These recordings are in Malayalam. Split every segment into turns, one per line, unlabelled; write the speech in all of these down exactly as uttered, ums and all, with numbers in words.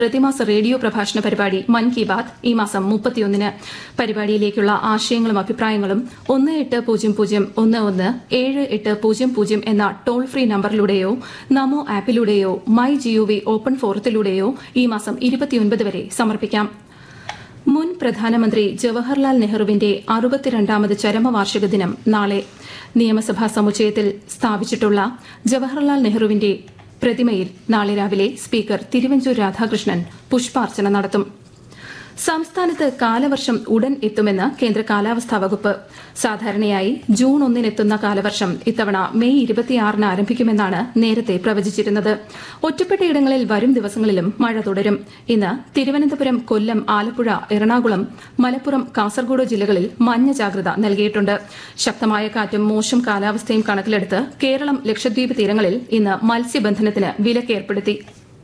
പ്രതിമാസ റേഡിയോ പ്രഭാഷണ പരിപാടി മൻ കി ബാത് ഈ മാസം മുപ്പത്തിയൊന്നിന് പരിപാടിയിലേക്കുള്ള ആശയങ്ങളും അഭിപ്രായങ്ങളും ഒന്ന് എട്ട് പൂജ്യം പൂജ്യം ഒന്ന് ഒന്ന് ഏഴ് എട്ട് പൂജ്യം പൂജ്യം എന്ന toll free നമ്പറിലൂടെയോ Namo ആപ്പിലൂടെയോ my G O V open ഫോറത്തിലൂടെയോ ഈ മാസം ഇരുപത്തിയൊൻപത് വരെ സമർപ്പിക്കാം. മുൻ പ്രധാനമന്ത്രി ജവഹർലാൽ നെഹ്റുവിന്റെ അറുപത്തിരണ്ടാമത് ചരമവാർഷിക ദിനം നാളെ. നിയമസഭാ സമുച്ചയത്തിൽ സ്ഥാപിച്ചിട്ടുള്ള ജവഹർലാൽ നെഹ്റുവിന്റെ പ്രതിമയിൽ നാളെ രാവിലെ സ്പീക്കർ തിരുവഞ്ചൂർ രാധാകൃഷ്ണൻ പുഷ്പാർച്ചന നടത്തും. സംസ്ഥാനത്ത് കാലവർഷം ഉടൻ എത്തുമെന്ന് കേന്ദ്ര കാലാവസ്ഥാ വകുപ്പ്. സാധാരണയായി ജൂൺ ഒന്നിനെത്തുന്ന കാലവർഷം ഇത്തവണ മെയ് ഇരുപത്തിയാറിന് ആരംഭിക്കുമെന്നാണ് നേരത്തെ പ്രവചിച്ചിരുന്നത്. ഒറ്റപ്പെട്ടയിടങ്ങളിൽ വരും ദിവസങ്ങളിലും മഴ തുടരും. ഇന്ന് തിരുവനന്തപുരം, കൊല്ലം, ആലപ്പുഴ, എറണാകുളം, മലപ്പുറം, കാസർഗോഡ് ജില്ലകളിൽ മഞ്ഞ ജാഗ്രത നൽകിയിട്ടുണ്ട്. ശക്തമായ കാറ്റും മോശം കാലാവസ്ഥയും കണക്കിലെടുത്ത് കേരളം, ലക്ഷദ്വീപ് തീരങ്ങളിൽ ഇന്ന് മത്സ്യബന്ധനത്തിന് വിലക്കേർപ്പെടുത്തി.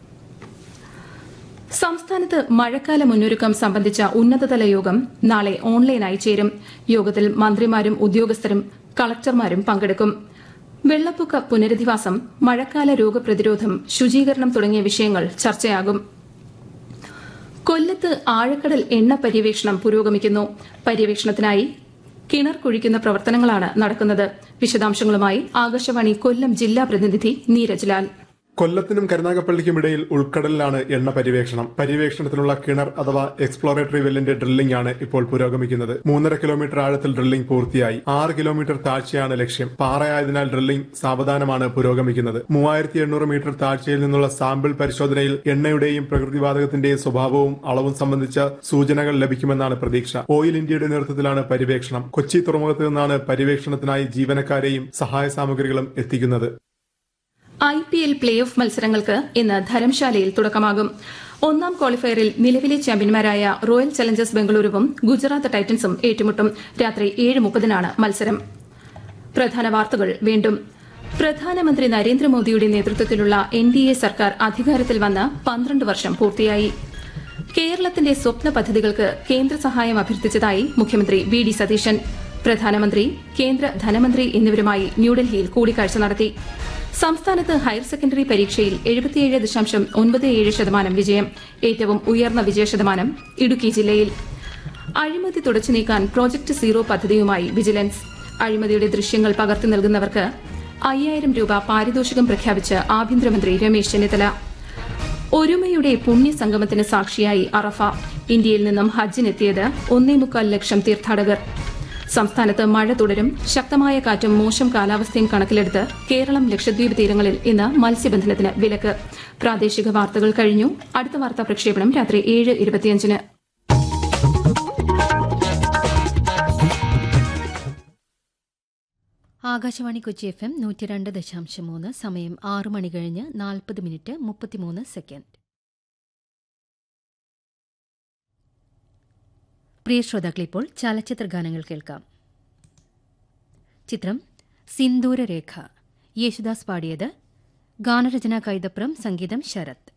സംസ്ഥാനത്ത് മഴക്കാല മുന്നൊരുക്കം സംബന്ധിച്ച ഉന്നതതല യോഗം നാളെ ഓൺലൈനായി ചേരും. യോഗത്തിൽ മന്ത്രിമാരും ഉദ്യോഗസ്ഥരും കളക്ടർമാരും പങ്കെടുക്കും. വെള്ളപ്പൊക്ക പുനരധിവാസം, മഴക്കാല രോഗപ്രതിരോധം, ശുചീകരണം തുടങ്ങിയ വിഷയങ്ങൾ ചർച്ചയാകും. കൊല്ലത്ത് ആഴക്കടൽ എണ്ണ പര്യവേഷണം പുരോഗമിക്കുന്നു. പര്യവേഷണത്തിനായി കിണർ കുഴിക്കുന്ന പ്രവർത്തനങ്ങളാണ് നടക്കുന്നത്. വിശദാംശങ്ങളുമായി ആകാശവാണി കൊല്ലം ജില്ലാ പ്രതിനിധി നീരജ് ലാൽ.
കൊല്ലത്തിനും കരുനാഗപ്പള്ളിക്കുമിടയിൽ ഉൾക്കടലിലാണ് എണ്ണ പര്യവേഷണം. പര്യവേഷണത്തിനുള്ള കിണർ അഥവാ എക്സ്പ്ലോറേറ്ററി വെല്ലിന്റെ ഡ്രില്ലിംഗ് ആണ് ഇപ്പോൾ പുരോഗമിക്കുന്നത്. മൂന്നര കിലോമീറ്റർ ആഴത്തിൽ ഡ്രില്ലിംഗ് പൂർത്തിയായി. ആറ് കിലോമീറ്റർ താഴ്ചയാണ് ലക്ഷ്യം. പാറയായതിനാൽ ഡ്രില്ലിംഗ് സാവധാനമാണ് പുരോഗമിക്കുന്നത്. മൂവായിരത്തി എണ്ണൂറ് മീറ്റർ താഴ്ചയിൽ നിന്നുള്ള സാമ്പിൾ പരിശോധനയിൽ എണ്ണയുടെയും പ്രകൃതിവാതകത്തിന്റെയും സ്വഭാവവും അളവും സംബന്ധിച്ച സൂചനകൾ ലഭിക്കുമെന്നാണ് പ്രതീക്ഷ. ഓയിൽ ഇന്ത്യയുടെ നേതൃത്വത്തിലാണ് പര്യവേഷണം. കൊച്ചി തുറമുഖത്ത് നിന്നാണ് പര്യവേഷണത്തിനായി ജീവനക്കാരെയും സഹായ സാമഗ്രികളും എത്തിക്കുന്നത്.
I P L play off മത്സരങ്ങൾക്ക് ഇന്ന് ധരംശാലയിൽ തുടക്കമാകും. ഒന്നാം ക്വാളിഫയറിൽ നിലവിലെ ചാമ്പ്യന്മാരായ റോയൽ ചലഞ്ചേഴ്സ് ബംഗളൂരുവും ഗുജറാത്ത് ടൈറ്റൻസും ഏറ്റുമുട്ടും. രാത്രി ഏഴ് മുപ്പതിനാണ് മത്സരം. പ്രധാന വാർത്തകൾ വീണ്ടും. പ്രധാനമന്ത്രി നരേന്ദ്രമോദിയുടെ നേതൃത്വത്തിലുള്ള എൻ ഡി എ സർക്കാർ അധികാരത്തിൽ വന്ന് പന്ത്രണ്ട് വർഷം പൂർത്തിയായി. കേരളത്തിന്റെ സ്വപ്ന പദ്ധതികൾക്ക് കേന്ദ്ര സഹായം അഭ്യർത്ഥിച്ചതായി മുഖ്യമന്ത്രി വി ഡി സതീശൻ. പ്രധാനമന്ത്രി, കേന്ദ്ര ധനമന്ത്രി എന്നിവരുമായി ന്യൂഡൽഹിയിൽ കൂടിക്കാഴ്ച നടത്തി. സംസ്ഥാനത്ത് ഹയർ സെക്കൻഡറി പരീക്ഷയിൽ എഴുപത്തിയേഴ് ദശാംശം ഒൻപത് ഏഴ് ശതമാനം വിജയം. ഏറ്റവും ഉയർന്ന വിജയശതമാനം ഇടുക്കി ജില്ലയിൽ. അഴിമതി തുടച്ചു നീക്കാൻ പ്രോജക്ട് സീറോ പദ്ധതിയുമായി വിജിലൻസ്. അഴിമതിയുടെ ദൃശ്യങ്ങൾ പകർത്തി നൽകുന്നവർക്ക് അയ്യായിരം രൂപ പാരിതോഷികം പ്രഖ്യാപിച്ച് ആഭ്യന്തരമന്ത്രി രമേശ് ചെന്നിത്തല. ഒരുമയുടെ പുണ്യസംഗമത്തിന് സാക്ഷിയായി അറഫ. ഇന്ത്യയിൽ നിന്നും ഹജ്ജിനെത്തിയത് ഒന്നേമുക്കാൽ ലക്ഷം തീർത്ഥാടകർ. സംസ്ഥാനത്ത് മഴ തുടരും. ശക്തമായ കാറ്റും മോശം കാലാവസ്ഥയും കണക്കിലെടുത്ത് കേരളം, ലക്ഷദ്വീപ് തീരങ്ങളിൽ ഇന്ന് മത്സ്യബന്ധനത്തിന് വിലക്ക്. പ്രാദേശിക വാർത്തകൾ കഴിഞ്ഞു. അടുത്ത വാർത്താ പ്രക്ഷേപണം രാത്രി ഏഴ് ഇരുപത്തിയഞ്ചിന്.
ആകാശവാണി കൊച്ചി എഫ് എം നൂറ്റി രണ്ട് ദശാംശം മൂന്ന്. സമയം ആറ് മണി കഴിഞ്ഞ് നാൽപ്പത് മിനിറ്റ് മുപ്പത്തിമൂന്ന് സെക്കൻഡ്. പ്രിയ ശ്രോതാക്കളിപ്പോൾ ചലച്ചിത്ര ഗാനങ്ങൾ കേൾക്കാം. ചിത്രം സിന്ദൂരരേഖ. യേശുദാസ് പാടിയത്. ഗാനരചന കൈതപ്രം, സംഗീതം ശരത്.